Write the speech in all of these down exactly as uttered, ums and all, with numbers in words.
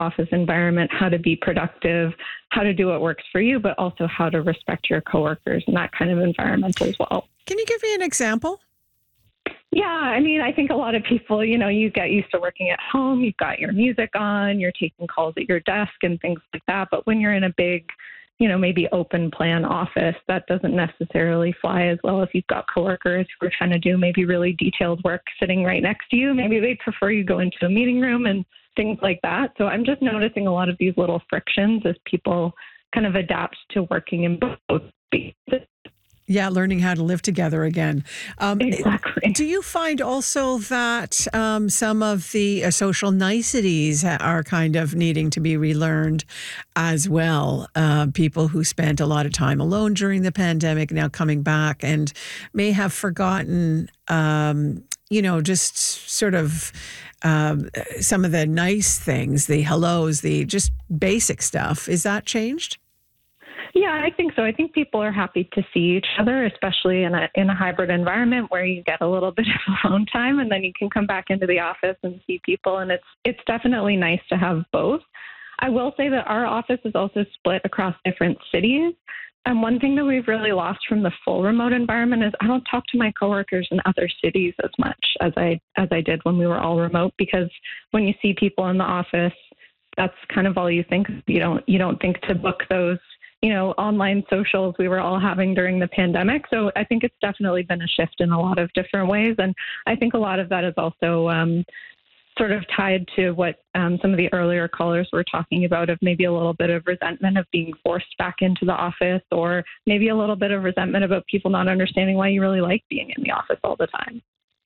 office environment, how to be productive, how to do what works for you, but also how to respect your coworkers and that kind of environment as well. Can you give me an example? Yeah, I mean, I think a lot of people, you know, you get used to working at home, you've got your music on, you're taking calls at your desk and things like that. But when you're in a big, you know, maybe open plan office, that doesn't necessarily fly as well if you've got coworkers who are trying to do maybe really detailed work sitting right next to you. Maybe they prefer you go into a meeting room and things like that. So I'm just noticing a lot of these little frictions as people kind of adapt to working in both spaces. Yeah, learning how to live together again. Um, exactly. Do you find also that um, some of the uh, social niceties are kind of needing to be relearned as well? Uh, people who spent a lot of time alone during the pandemic now coming back and may have forgotten, um, you know, just sort of um, some of the nice things, the hellos, the just basic stuff. Is that changed? Yeah, I think so. I think people are happy to see each other, especially in a in a hybrid environment where you get a little bit of alone time and then you can come back into the office and see people. And it's it's definitely nice to have both. I will say that our office is also split across different cities. And one thing that we've really lost from the full remote environment is I don't talk to my coworkers in other cities as much as I as I did when we were all remote, because when you see people in the office, that's kind of all you think. You don't you don't think to book those, you know, online socials we were all having during the pandemic. So I think it's definitely been a shift in a lot of different ways. And I think a lot of that is also um, sort of tied to what um, some of the earlier callers were talking about, of maybe a little bit of resentment of being forced back into the office, or maybe a little bit of resentment about people not understanding why you really like being in the office all the time.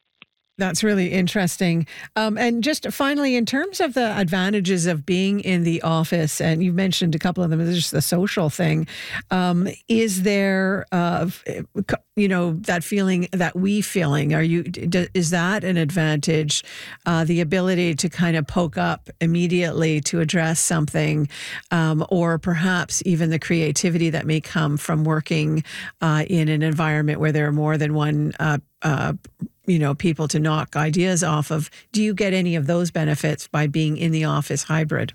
That's really interesting. Um, and just finally, in terms of the advantages of being in the office, and you've mentioned a couple of them, just the social thing, um, is there, uh, you know, that feeling, that we feeling, are you, is that an advantage? Uh, the ability to kind of poke up immediately to address something, um, or perhaps even the creativity that may come from working uh, in an environment where there are more than one uh, uh you know, people to knock ideas off of. Do you get any of those benefits by being in the office hybrid?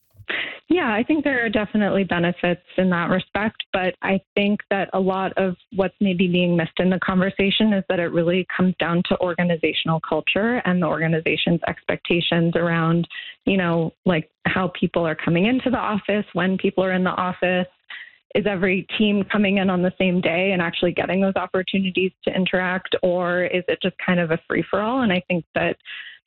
Yeah, I think there are definitely benefits in that respect, but I think that a lot of what's maybe being missed in the conversation is that it really comes down to organizational culture and the organization's expectations around, you know, like how people are coming into the office, when people are in the office. Is every team coming in on the same day and actually getting those opportunities to interact, or is it just kind of a free-for-all? And I think that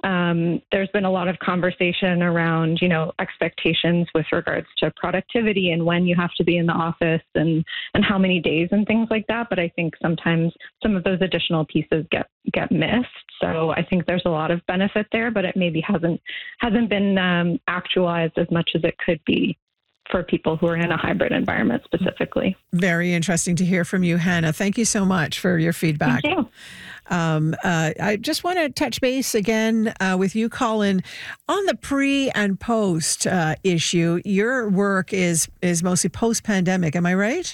um, there's been a lot of conversation around, you know, expectations with regards to productivity and when you have to be in the office and, and how many days and things like that. But I think sometimes some of those additional pieces get, get missed. So I think there's a lot of benefit there, but it maybe hasn't, hasn't been um, actualized as much as it could be for people who are in a hybrid environment specifically. Very interesting to hear from you, Hannah. Thank you so much for your feedback. Thank you. Um, uh, I just want to touch base again uh, with you, Colin, on the pre and post uh, issue. Your work is is mostly post-pandemic. Am I right?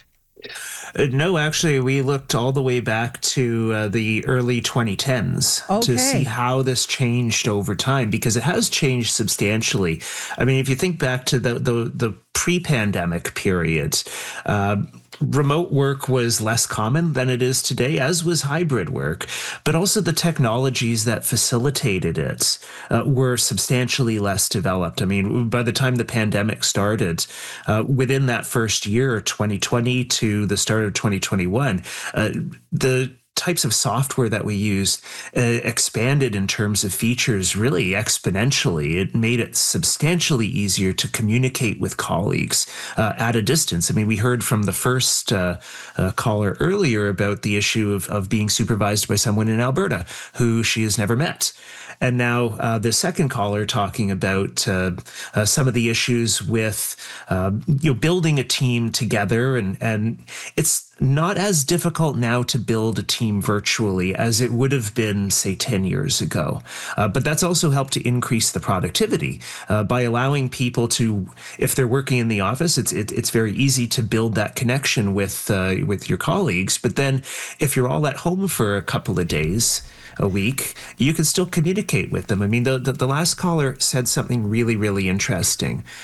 Uh, no, actually, we looked all the way back to uh, the early twenty tens okay. to see how this changed over time, because it has changed substantially. I mean, if you think back to the the, the pre-pandemic period, uh, remote work was less common than it is today, as was hybrid work, but also the technologies that facilitated it uh, were substantially less developed. I mean, by the time the pandemic started, uh, within that first year, twenty twenty to the start of twenty twenty-one, uh, the types of software that we use uh, expanded in terms of features really exponentially. It made it substantially easier to communicate with colleagues uh, at a distance. I mean, we heard from the first uh, uh, caller earlier about the issue of, of being supervised by someone in Alberta who she has never met. And now uh, the second caller talking about uh, uh, some of the issues with uh, you know, building a team together. And, and it's not as difficult now to build a team virtually as it would have been, say, ten years ago. Uh, but that's also helped to increase the productivity uh, by allowing people to, if they're working in the office, it's it, it's very easy to build that connection with uh, with your colleagues. But then if you're all at home for a couple of days, a week, you can still communicate with them. I mean, the, the, the last caller said something really, really interesting.